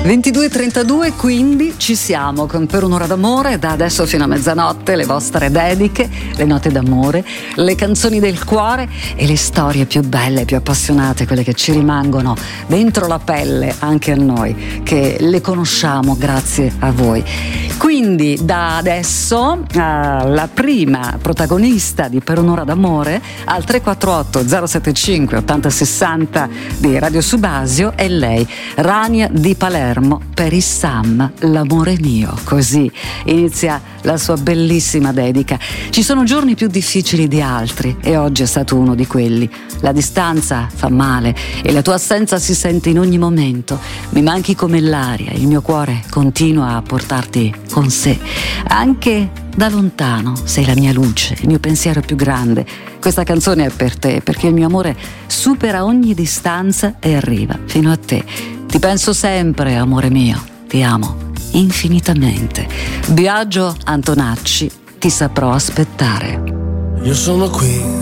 22:32, quindi ci siamo con Per un'ora d'amore, da adesso fino a mezzanotte, le vostre dediche, le note d'amore, le canzoni del cuore e le storie più belle, più appassionate, quelle che ci rimangono dentro la pelle anche a noi, che le conosciamo grazie a voi. Quindi da adesso la prima protagonista di Per un'ora d'amore al 348 075 8060 di Radio Subasio è lei, Rania di Palermo, per Issam, l'amore mio. Così inizia la sua bellissima dedica. Ci sono giorni più difficili di altri e oggi è stato uno di quelli. La distanza fa male e la tua assenza si sente in ogni momento. Mi manchi come l'aria, il mio cuore continua a portarti con sé. Anche da lontano sei la mia luce, il mio pensiero più grande. Questa canzone è per te, perché il mio amore supera ogni distanza e arriva fino a te. Ti penso sempre, amore mio, ti amo infinitamente. Biagio Antonacci, ti saprò aspettare. Io sono qui